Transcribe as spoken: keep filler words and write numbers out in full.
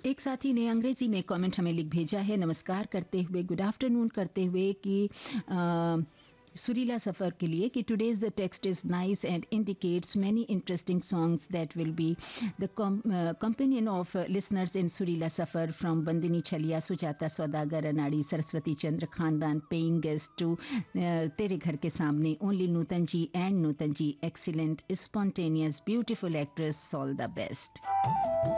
एक साथी ने अंग्रेजी में कमेंट हमें लिख भेजा है, नमस्कार करते हुए, गुड आफ्टरनून करते हुए कि आ, सुरीला सफर के लिए कि today's the text is nice and indicates many interesting songs that will be the companion of listeners इन सुरीला सफर फ्रॉम बंदिनी छलिया, सुजाता सौदागर, अनाड़ी, सरस्वती चंद्र खानदान, पेइंग गेस्ट टू तेरे घर के सामने, only Nutan ji and Nutan ji, excellent, spontaneous, beautiful actress, all the best.